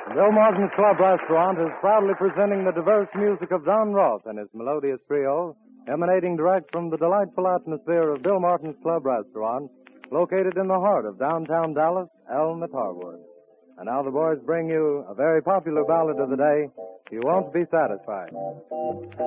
Bill Martin's Club Restaurant is proudly presenting the diverse music of Don Roth and his melodious trio, emanating direct from the delightful atmosphere of Bill Martin's Club Restaurant, located in the heart of downtown Dallas, Elm at Harwood. And now the boys bring you a very popular ballad of the day, You Won't Be Satisfied.